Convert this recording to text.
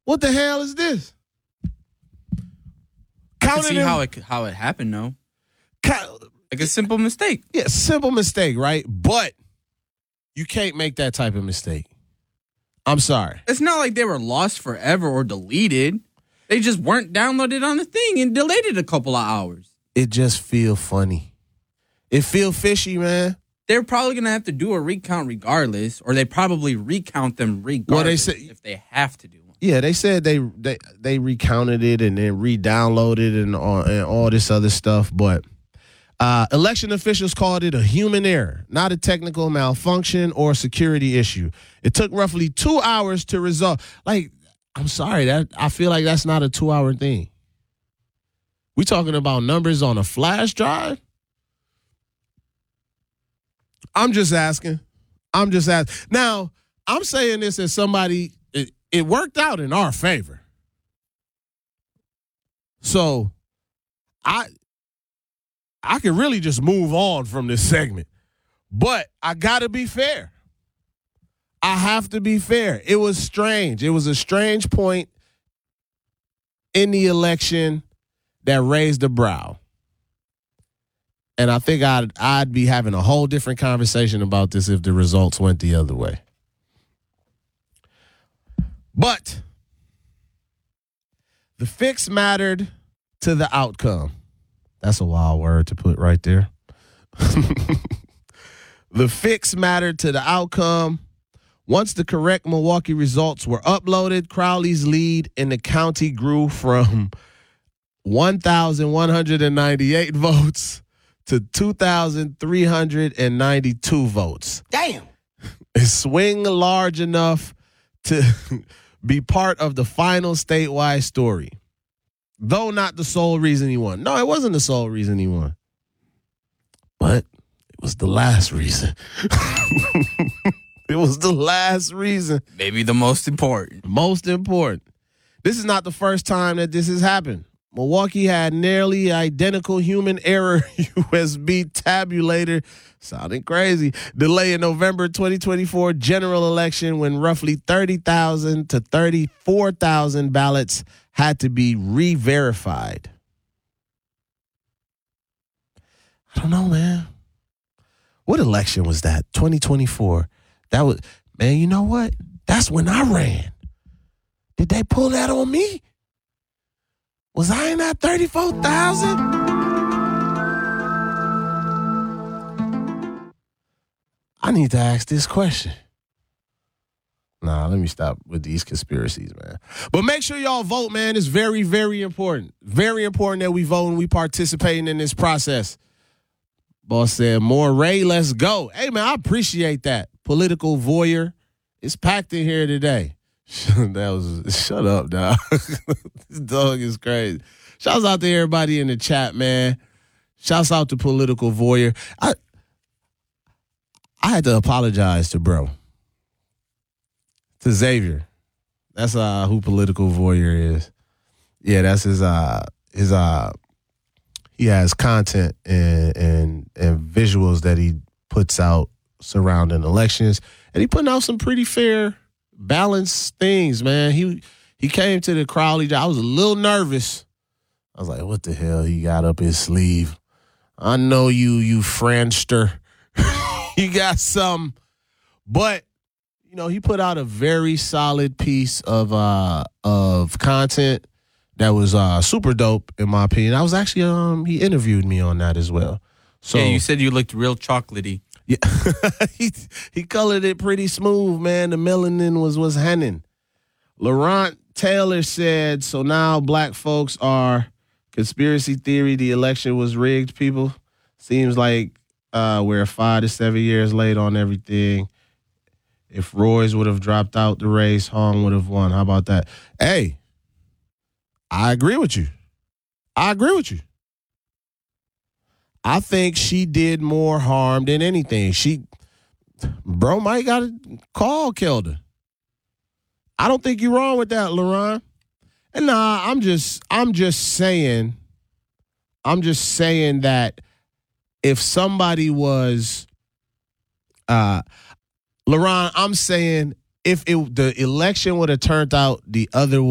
What the hell is this? I can see how it happened, though. Like a simple mistake. Yeah, simple mistake, right? But you can't make that type of mistake. I'm sorry. It's not like they were lost forever or deleted. They just weren't downloaded on the thing and delayed it a couple of hours. It just feel funny. It feel fishy, man. They're probably going to have to do a recount regardless, or they probably recount them regardless if they have to do one. Yeah, they said they recounted it and then re-downloaded and all this other stuff, but election officials called it a human error, not a technical malfunction or security issue. It took roughly 2 hours to resolve. Like, I'm sorry, I feel like that's not a 2-hour thing. We talking about numbers on a flash drive? I'm just asking. Now, I'm saying this as somebody, it worked out in our favor. So, I could really just move on from this segment. But I got to be fair. I have to be fair. It was strange. It was a strange point in the election that raised a brow. And I think I'd be having a whole different conversation about this if the results went the other way. But the fix mattered to the outcome. That's a wild word to put right there. The fix mattered to the outcome. Once the correct Milwaukee results were uploaded, Crowley's lead in the county grew from 1,198 votes to 2,392 votes. Damn. A swing large enough to be part of the final statewide story. Though not the sole reason he won. No, it wasn't the sole reason he won. But it was the last reason. It was the last reason. Maybe the most important. Most important. This is not the first time that this has happened. Milwaukee had nearly identical human error USB tabulator, sounding crazy, delay in November 2024 general election when roughly 30,000 to 34,000 ballots had to be re-verified. I don't know, man. What election was that? 2024. That was, man, you know what? That's when I ran. Did they pull that on me? Was I in that 34,000? I need to ask this question. Nah, let me stop with these conspiracies, man. But make sure y'all vote, man. It's very, very important. Very important that we vote and we participating in this process. Boss said, more Ray, let's go. Hey, man, I appreciate that. Political voyeur. It's packed in here today. Shut up, dog. This dog is crazy. Shouts out to everybody in the chat, man. Shouts out to Political Voyeur. I had to apologize to bro. To Xavier. That's who Political Voyeur is. Yeah, that's his he has content and visuals that he puts out surrounding elections. And he putting out some pretty fair, balanced things, man. He came to the Crowley. I was a little nervous. I was like, what the hell he got up his sleeve? I know you Franster. You got some. But, you know, he put out a very solid piece of content that was super dope, in my opinion. I was actually, he interviewed me on that as well. So, yeah, you said you looked real chocolatey. Yeah, he colored it pretty smooth, man. The melanin was hanging. Laurent Taylor said, so now black folks are conspiracy theory. The election was rigged, people. Seems like we're 5 to 7 years late on everything. If Royce would have dropped out the race, Hong would have won. How about that? Hey, I agree with you. I think she did more harm than anything. Bro might got a call killed her. I don't think you're wrong with that, Laron. And nah, I'm just saying that if somebody was Laron, I'm saying if the election would have turned out the other way.